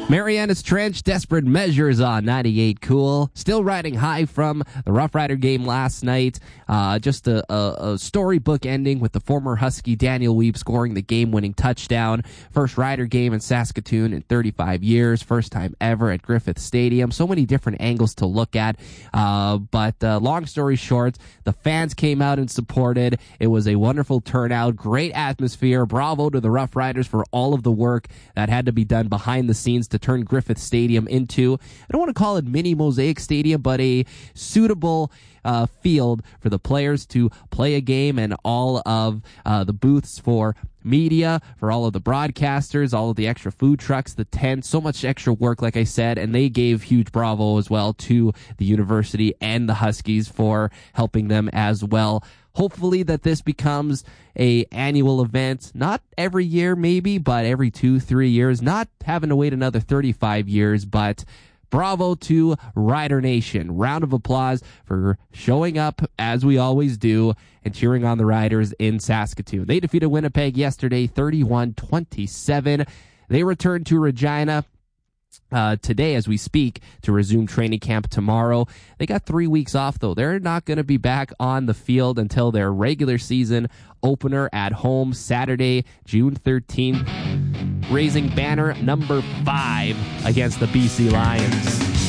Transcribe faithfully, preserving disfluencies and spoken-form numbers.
Marianas Trench, Desperate Measures on ninety-eight Cool. Still riding high from the Rough Rider game last night. Uh, just a, a, a storybook ending with the former Husky Daniel Weeb scoring the game-winning touchdown. First Rider game in Saskatoon in thirty-five years. First time ever at Griffith Stadium. So many different angles to look at. Uh, but uh, long story short, the fans came out and supported. It was a wonderful turnout. Great atmosphere. Bravo to the Rough Riders for all of the work that had to be done behind the scenes to turn Griffith Stadium into, I don't want to call it mini Mosaic Stadium, but a suitable uh, field for the players to play a game, and all of uh, the booths for media, for all of the broadcasters, all of the extra food trucks, the tents, so much extra work, like I said, and they gave huge bravo as well to the university and the Huskies for helping them as well. Hopefully that this becomes a annual event, not every year maybe, but every two, three years, not having to wait another thirty-five years, but bravo to Rider Nation. Round of applause for showing up, as we always do, and cheering on the Riders in Saskatoon. They defeated Winnipeg yesterday, thirty-one twenty-seven. They returned to Regina Uh, today as we speak to resume training camp tomorrow. They got three weeks off, though. They're not going to be back on the field until their regular season opener at home Saturday, June thirteenth, raising banner number five against the B C Lions.